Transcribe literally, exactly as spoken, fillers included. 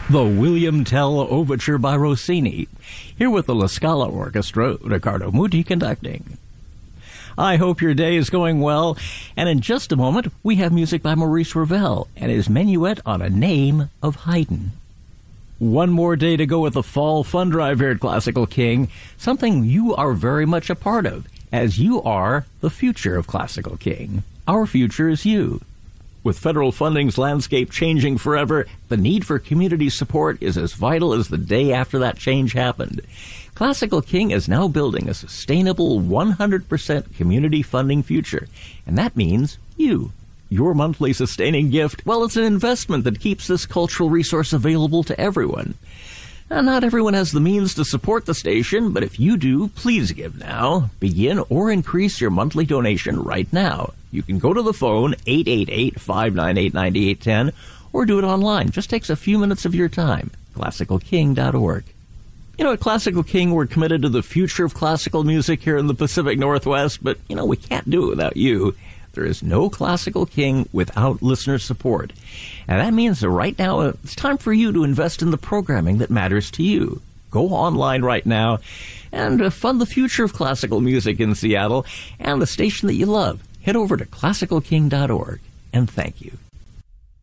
The William Tell Overture by Rossini, here with the La Scala Orchestra, Riccardo Muti conducting. I hope your day is going well, and in just a moment, we have music by Maurice Ravel and his Minuet on a Name of Haydn. One more day to go with the Fall Fund Drive here at Classical King, something you are very much a part of, as you are the future of Classical King. Our future is you. With federal funding's landscape changing forever, the need for community support is as vital as the day after that change happened. Classical King is now building a sustainable one hundred percent community funding future, and that means you. Your monthly sustaining gift, well, it's an investment that keeps this cultural resource available to everyone. Now, not everyone has the means to support the station, but if you do, please give now. Begin or increase your monthly donation right now. You can go to the phone, eight eight eight, five nine eight, nine eight one zero, or do it online. Just takes a few minutes of your time. classical king dot org. You know, at Classical King, we're committed to the future of classical music here in the Pacific Northwest, but, you know, we can't do it without you. There is no Classical King without listener support. And that means that right now, uh, it's time for you to invest in the programming that matters to you. Go online right now and uh, fund the future of classical music in Seattle and the station that you love. Head over to classical king dot org, and thank you.